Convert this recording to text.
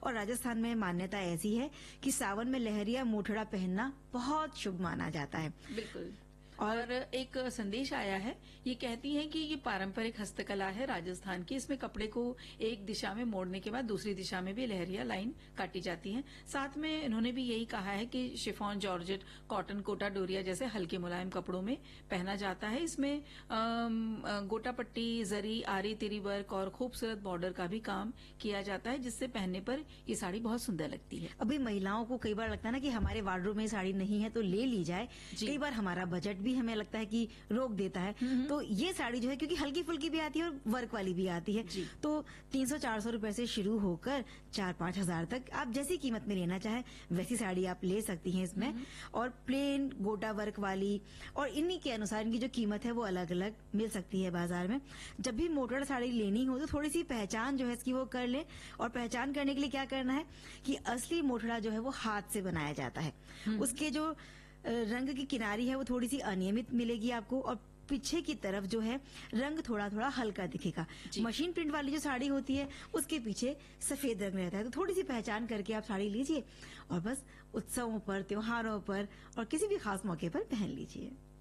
और राजस्थान में मान्यता ऐसी है कि सावन में लहरिया मोठड़ा पहनना बहुत शुभ माना जाता है। बिल्कुल। और एक संदेश आया है, ये कहती हैं कि ये पारंपरिक हस्तकला है राजस्थान की। इसमें कपड़े को एक दिशा में मोड़ने के बाद दूसरी दिशा में भी लहरिया लाइन काटी जाती है। साथ में इन्होंने भी यही कहा है कि शिफॉन, जॉर्जेट, कॉटन, कोटा, डोरिया जैसे हल्के मुलायम कपड़ों में पहना जाता है। इसमें गोटा पट्टी, जरी, आरी तिरी वर्क और खूबसूरत बॉर्डर का भी काम किया जाता है, जिससे पहनने पर ये साड़ी बहुत सुंदर लगती है। अभी महिलाओं को कई बार लगता है ना कि हमारे वार्डरोब में साड़ी नहीं है तो ले ली जाए। कई बार हमारा बजट भी हमें लगता है कि रोक देता है। तो ये साड़ी जो है, क्योंकि हल्की फुल्की भी आती है और वर्क वाली भी आती है, तो 300-400 रुपए से शुरू होकर 4-5 हजार तक आप जैसी कीमत में लेना चाहे वैसी साड़ी आप ले सकती हैं इसमें। और प्लेन गोटा वर्क वाली और इन्हीं के अनुसार इनकी जो कीमत है वो अलग अलग मिल सकती है बाजार में। जब भी मोटर साड़ी लेनी हो तो थोड़ी सी पहचान जो है इसकी वो कर ले। और पहचान करने के लिए क्या करना है कि असली मोटड़ा जो है वो हाथ से बनाया जाता है। उसके जो रंग की किनारी है वो थोड़ी सी अनियमित मिलेगी आपको और पीछे की तरफ जो है रंग थोड़ा थोड़ा हल्का दिखेगा। मशीन प्रिंट वाली जो साड़ी होती है उसके पीछे सफेद रंग रहता है। तो थोड़ी सी पहचान करके आप साड़ी लीजिए और बस उत्सवों पर, त्योहारों पर और किसी भी खास मौके पर पहन लीजिए।